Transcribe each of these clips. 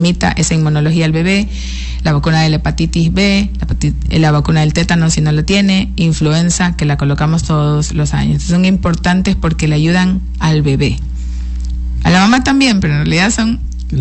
esa inmunología al bebé, la vacuna de la hepatitis B, la vacuna del tétano si no lo tiene, influenza, que la colocamos todos los años. Entonces son importantes porque le ayudan al bebé. A la mamá también, pero en realidad son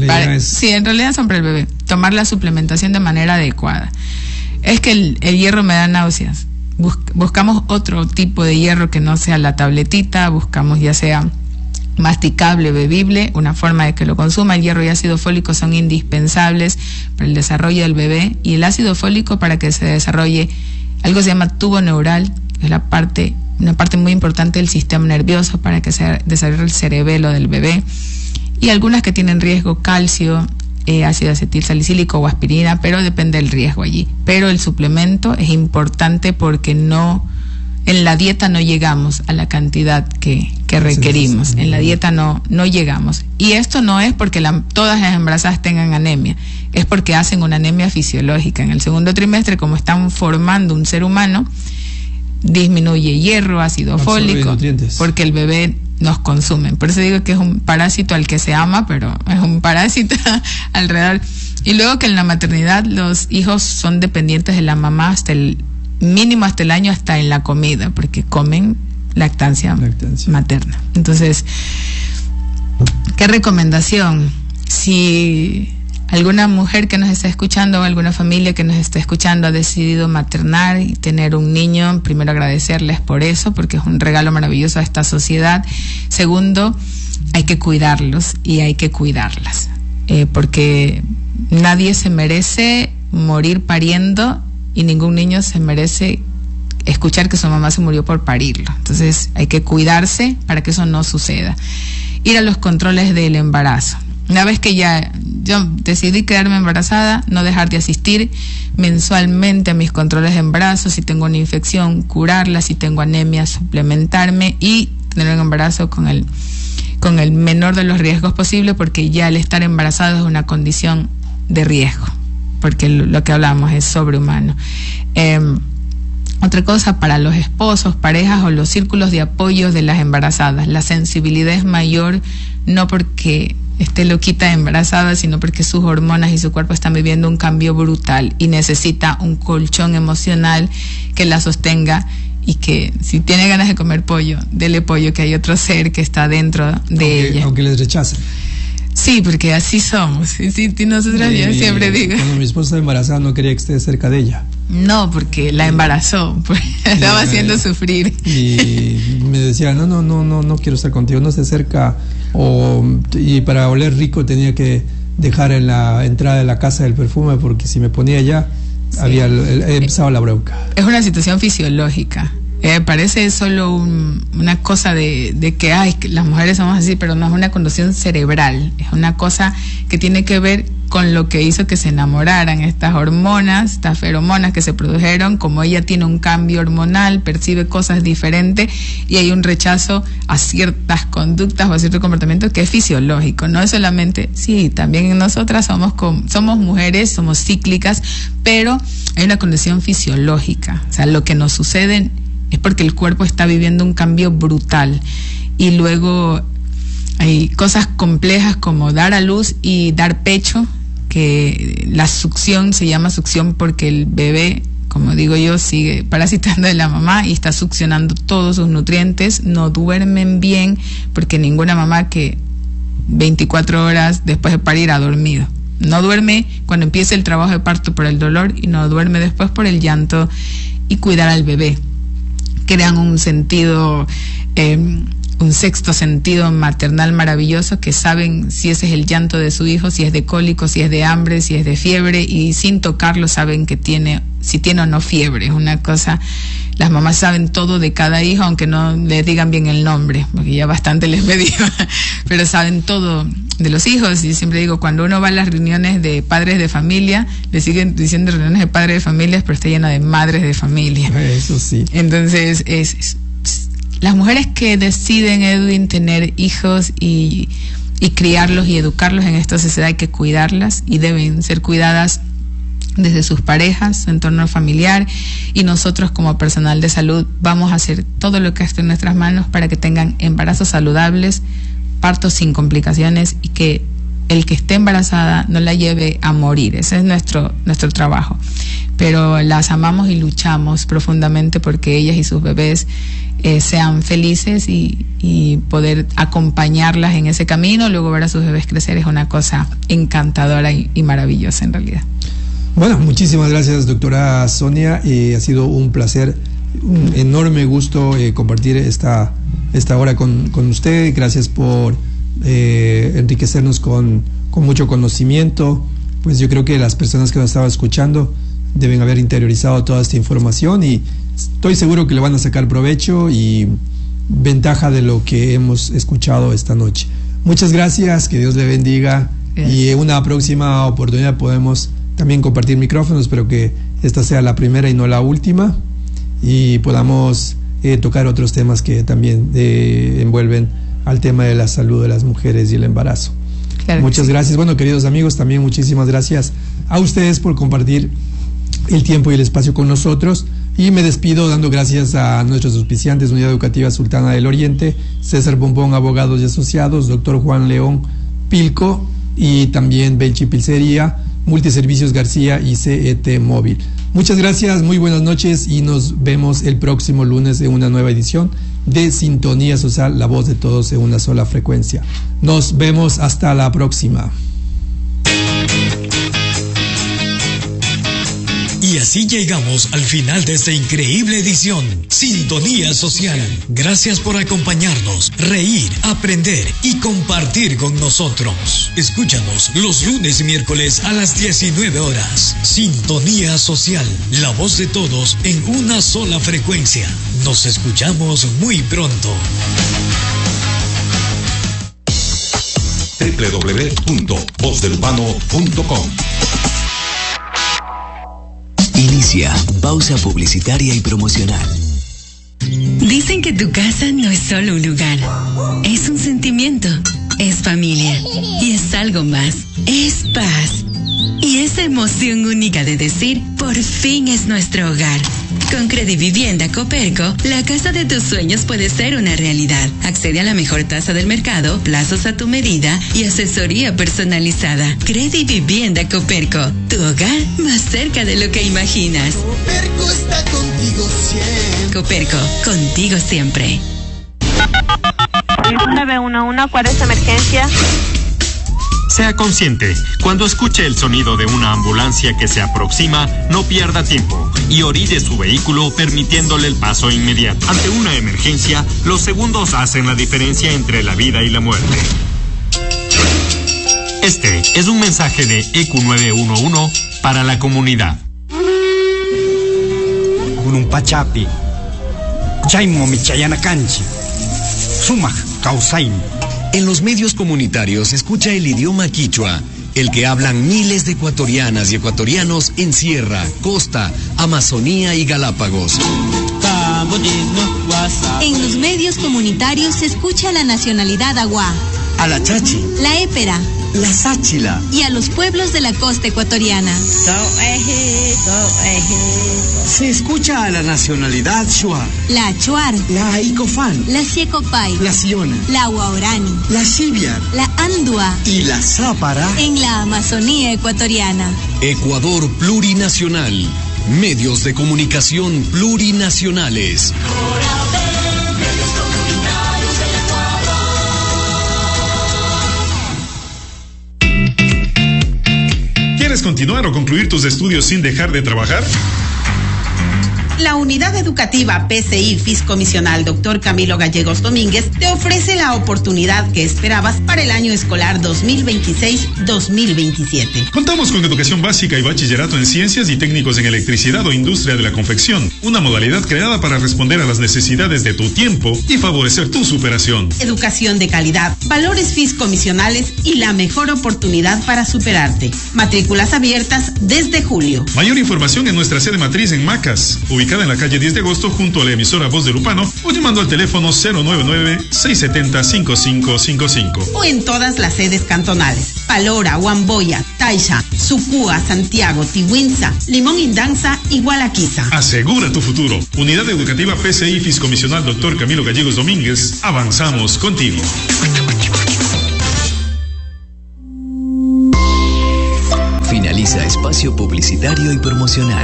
para el bebé. Tomar la suplementación de manera adecuada. Es que el hierro me da náuseas. Buscamos otro tipo de hierro que no sea la tabletita, buscamos ya sea masticable, bebible, una forma de que lo consuma. El hierro y ácido fólico son indispensables para el desarrollo del bebé, y el ácido fólico para que se desarrolle algo que se llama tubo neural, que es una parte muy importante del sistema nervioso para que se desarrolle el cerebelo del bebé, y algunas que tienen riesgo, calcio, ácido acetilsalicílico o aspirina, pero depende del riesgo allí. Pero el suplemento es importante porque en la dieta no llegamos a la cantidad que requerimos. En la dieta no llegamos. Y esto no es porque todas las embarazadas tengan anemia, es porque hacen una anemia fisiológica. En el segundo trimestre, como están formando un ser humano, disminuye hierro, ácido fólico, porque el bebé nos consume. Por eso digo que es un parásito al que se ama, pero es un parásito alrededor. Y luego que en la maternidad los hijos son dependientes de la mamá hasta el año, hasta en la comida, porque comen lactancia materna. Entonces, ¿qué recomendación? Si alguna mujer que nos está escuchando o alguna familia que nos está escuchando ha decidido maternar y tener un niño, primero agradecerles por eso, porque es un regalo maravilloso a esta sociedad. Segundo, hay que cuidarlos y hay que cuidarlas, porque nadie se merece morir pariendo, y ningún niño se merece escuchar que su mamá se murió por parirlo. Entonces hay que cuidarse para que eso no suceda. Ir a los controles del embarazo. Una vez que ya yo decidí quedarme embarazada, no dejar de asistir mensualmente a mis controles de embarazo. Si tengo una infección, curarla. Si tengo anemia, suplementarme, y tener un embarazo con el menor de los riesgos posible, porque ya el estar embarazado es una condición de riesgo, porque lo que hablamos es sobrehumano. Otra cosa para los esposos, parejas o los círculos de apoyo de las embarazadas. La sensibilidad es mayor, no porque esté loquita embarazada, sino porque sus hormonas y su cuerpo están viviendo un cambio brutal y necesita un colchón emocional que la sostenga, y que si tiene ganas de comer pollo, dele pollo, que hay otro ser que está dentro de ella. Aunque les rechacen. Sí, porque así somos. Sí, nosotras, yo siempre digo. Cuando mi esposa estaba embarazada no quería que esté cerca de ella. No, porque la embarazó, pues, estaba haciendo sufrir. Y me decía, no quiero estar contigo, no esté cerca. Y para oler rico tenía que dejar en la entrada de la casa el perfume, porque si me ponía allá, había empezado la bronca. Es una situación fisiológica. Parece solo una cosa de que las mujeres somos así, pero no, es una condición cerebral, es una cosa que tiene que ver con lo que hizo que se enamoraran estas hormonas, estas feromonas que se produjeron. Como ella tiene un cambio hormonal, percibe cosas diferentes y hay un rechazo a ciertas conductas o a ciertos comportamientos que es fisiológico. No es solamente, sí, también nosotras somos mujeres, somos cíclicas, pero hay una condición fisiológica. O sea, lo que nos sucede es porque el cuerpo está viviendo un cambio brutal. Y luego hay cosas complejas como dar a luz y dar pecho, que la succión se llama succión porque el bebé, como digo yo, sigue parasitando de la mamá y está succionando todos sus nutrientes. No duermen bien, porque ninguna mamá que 24 horas después de parir ha dormido. No duerme cuando empieza el trabajo de parto por el dolor, y no duerme después por el llanto. Y cuidar al bebé. Crean un sentido, un sexto sentido maternal maravilloso, que saben si ese es el llanto de su hijo, si es de cólico, si es de hambre, si es de fiebre, y sin tocarlo saben que si tiene o no fiebre. Es una cosa, las mamás saben todo de cada hijo, aunque no les digan bien el nombre, porque ya bastante les pedí, pero saben todo de los hijos. Y siempre digo, cuando uno va a las reuniones de padres de familia, le siguen diciendo reuniones de padres de familias, pero está llena de madres de familia. Eso sí. Entonces, las mujeres que deciden, Edwin, tener hijos y criarlos y educarlos en esta sociedad, hay que cuidarlas, y deben ser cuidadas desde sus parejas, su entorno familiar, y nosotros como personal de salud vamos a hacer todo lo que esté en nuestras manos para que tengan embarazos saludables, partos sin complicaciones, y que el que esté embarazada no la lleve a morir. Ese es nuestro trabajo. Pero las amamos y luchamos profundamente porque ellas y sus bebés sean felices y poder acompañarlas en ese camino. Luego ver a sus bebés crecer es una cosa encantadora y maravillosa en realidad. Bueno, muchísimas gracias, doctora Sonia. Ha sido un placer, un enorme gusto compartir esta hora con usted. Gracias por enriquecernos con mucho conocimiento. Pues yo creo que las personas que nos estaban escuchando deben haber interiorizado toda esta información y estoy seguro que le van a sacar provecho y ventaja de lo que hemos escuchado esta noche. Muchas gracias, que Dios le bendiga. Gracias. Y en una próxima oportunidad podemos también compartir micrófonos, pero que esta sea la primera y no la última, y podamos tocar otros temas que también envuelven al tema de la salud de las mujeres y el embarazo. Claro. Muchas gracias. Bueno, queridos amigos, también muchísimas gracias a ustedes por compartir el tiempo y el espacio con nosotros, y me despido dando gracias a nuestros auspiciantes: Unidad Educativa Sultana del Oriente, César Bombón Abogados y Asociados, Dr. Juan León Pilco, y también Belchi Pizzería, Multiservicios García y CET Móvil. Muchas gracias, muy buenas noches y nos vemos el próximo lunes en una nueva edición de Sintonía Social, la voz de todos en una sola frecuencia. Nos vemos hasta la próxima. Y así llegamos al final de esta increíble edición, Sintonía Social. Gracias por acompañarnos, reír, aprender y compartir con nosotros. Escúchanos los lunes y miércoles a las 19 horas. Sintonía Social, la voz de todos en una sola frecuencia. Nos escuchamos muy pronto. www.vozdelurbano.com. Inicia pausa publicitaria y promocional. Dicen que tu casa no es solo un lugar, es un sentimiento, es familia y es algo más, es paz. Y esa emoción única de decir, por fin es nuestro hogar. Con Credivivienda Coperco, la casa de tus sueños puede ser una realidad. Accede a la mejor tasa del mercado, plazos a tu medida y asesoría personalizada. Credivivienda Coperco, tu hogar más cerca de lo que imaginas. Coperco está contigo siempre. Coperco, contigo siempre. 911, ¿cuál es su emergencia? Sea consciente, cuando escuche el sonido de una ambulancia que se aproxima, no pierda tiempo y orille su vehículo permitiéndole el paso inmediato. Ante una emergencia, los segundos hacen la diferencia entre la vida y la muerte. Este es un mensaje de EQ 911 para la comunidad. Gunung Pachapi, Chaimo Michayana Canchi, Sumaj Causain. En los medios comunitarios escucha el idioma quichua, el que hablan miles de ecuatorianas y ecuatorianos en Sierra, Costa, Amazonía y Galápagos. En los medios comunitarios se escucha la nacionalidad aguá, a la chachi, la épera, la sáchila y a los pueblos de la costa ecuatoriana. Se escucha a la nacionalidad Shuar, la Achuar, la Icofán, la Siecopay, la Siona, la Guaorani, la Sibiar, la Andua y la Zápara en la Amazonía ecuatoriana. Ecuador Plurinacional. Medios de comunicación plurinacionales. ¿Quieres continuar o concluir tus estudios sin dejar de trabajar? La Unidad Educativa PCI Fiscomisional Dr. Camilo Gallegos Domínguez te ofrece la oportunidad que esperabas para el año escolar 2026-2027. Contamos con educación básica y bachillerato en ciencias y técnicos en electricidad o industria de la confección, una modalidad creada para responder a las necesidades de tu tiempo y favorecer tu superación. Educación de calidad, valores fiscomisionales y la mejor oportunidad para superarte. Matrículas abiertas desde julio. Mayor información en nuestra sede matriz en Macas, ubicada en la calle 10 de agosto junto a la emisora Voz de Lupano, o llamando al teléfono 099-670-5555. O en todas las sedes cantonales: Palora, Huamboya, Taisha, Sucúa, Santiago, Tihuinza, Limón Indanza y Gualaquiza. Asegura tu futuro. Unidad Educativa PCI Fiscomisional Dr. Camilo Gallegos Domínguez. Avanzamos contigo. Autoriza espacio publicitario y promocional.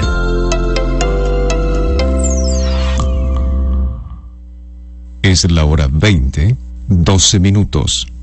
Es la hora 20:12.